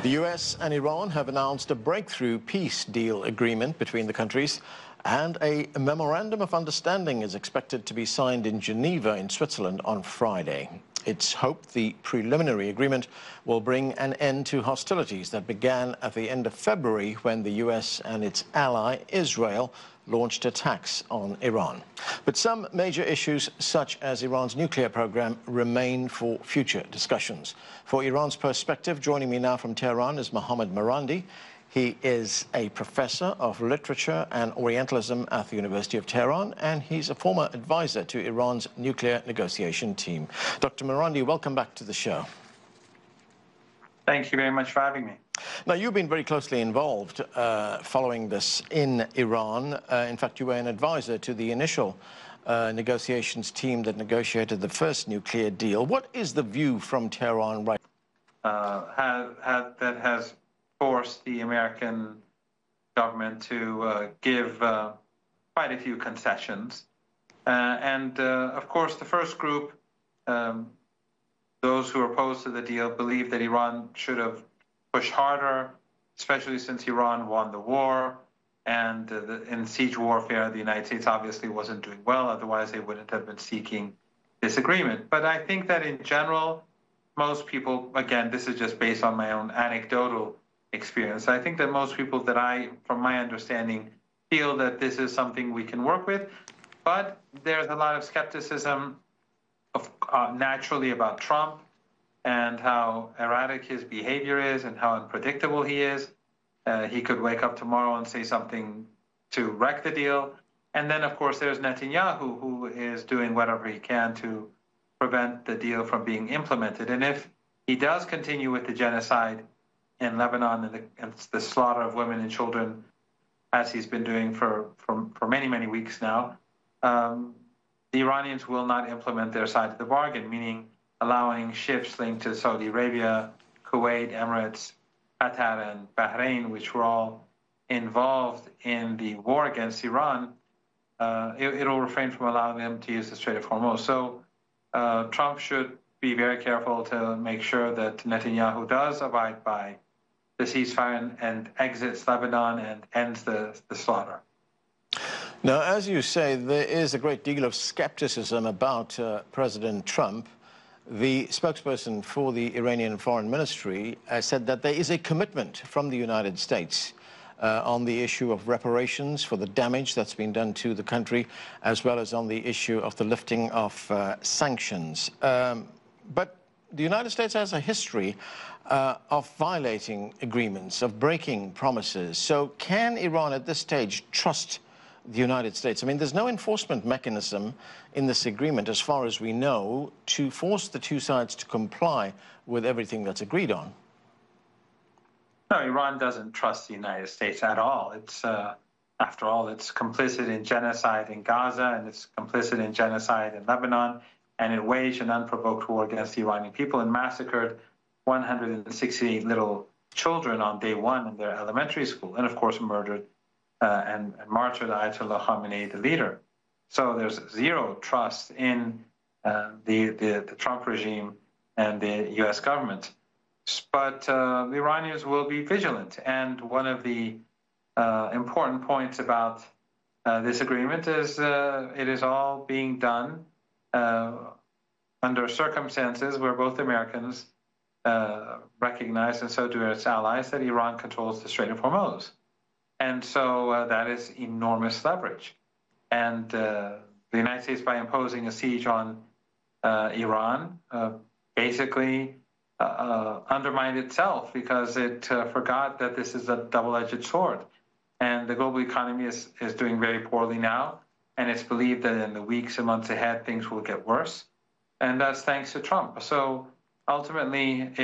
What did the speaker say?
The US and Iran have announced a breakthrough peace deal agreement between the countries, and a memorandum of understanding is expected to be signed in Geneva in Switzerland on Friday. It's hoped the preliminary agreement will bring an end to hostilities that began at the end of February when the US and its ally Israel launched attacks on Iran. But some major issues, such as Iran's nuclear program, remain for future discussions. For Iran's perspective, joining me now from Tehran is Mohammad Marandi. He is a professor of literature and Orientalism at the University of Tehran, and he's a former advisor to Iran's nuclear negotiation team. Dr. Marandi, welcome back to the show. Thank you very much for having me. Now, you've been very closely involved following this in Iran. In fact, you were an advisor to the initial negotiations team that negotiated the first nuclear deal. What is the view from Tehran right now? That has forced the American government to give quite a few concessions. Of course, the first group, those who are opposed to the deal, believe that Iran should have pushed harder, especially since Iran won the war. And in siege warfare, the United States obviously wasn't doing well. Otherwise, they wouldn't have been seeking this agreement. But I think that in general, most people, again, this is just based on my own anecdotal experience, I think that most people from my understanding, feel that this is something we can work with. But there's a lot of skepticism naturally about Trump and how erratic his behavior is and how unpredictable he is. He could wake up tomorrow and say something to wreck the deal. And then, of course, there's Netanyahu, who is doing whatever he can to prevent the deal from being implemented. And if he does continue with the genocide in Lebanon and the slaughter of women and children, as he's been doing for many, many weeks now, the Iranians will not implement their side of the bargain, meaning allowing ships linked to Saudi Arabia, Kuwait, Emirates, Qatar, and Bahrain, which were all involved in the war against Iran. It'll refrain from allowing them to use the Strait of Hormuz. So Trump should be very careful to make sure that Netanyahu does abide by the ceasefire and exits Lebanon and ends the slaughter. Now, as you say, there is a great deal of skepticism about President Trump. The spokesperson for the Iranian Foreign Ministry said that there is a commitment from the United States on the issue of reparations for the damage that's been done to the country, as well as on the issue of the lifting of sanctions. But the United States has a history of violating agreements, of breaking promises. So can Iran at this stage trust the United States? I mean, there's no enforcement mechanism in this agreement, as far as we know, to force the two sides to comply with everything that's agreed on. No, Iran doesn't trust the United States at all. It's, after all, it's complicit in genocide in Gaza, and it's complicit in genocide in Lebanon, and it waged an unprovoked war against the Iranian people and massacred 168 little children on day one in their elementary school, and of course murdered and martyred Ayatollah Khamenei, the leader. So there's zero trust in the Trump regime and the U.S. government. But the Iranians will be vigilant. And one of the important points about this agreement is it is all being done under circumstances where both Americans recognize, and so do its allies, that Iran controls the Strait of Hormuz. And so that is enormous leverage. And the United States, by imposing a siege on Iran, basically undermined itself, because it forgot that this is a double-edged sword. And the global economy is doing very poorly now, and it's believed that in the weeks and months ahead, things will get worse. And that's thanks to Trump. So ultimately,